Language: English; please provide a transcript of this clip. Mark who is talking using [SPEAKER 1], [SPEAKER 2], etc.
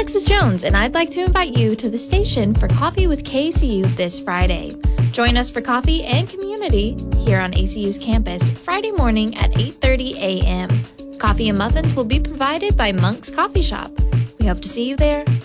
[SPEAKER 1] Alexis Jones, and I'd like to invite you to the station for Coffee with KCU this Friday. Join us for coffee and community here on ACU's campus Friday morning at 8:30 a.m. Coffee and muffins will be provided by Monk's Coffee Shop. We hope to see you there.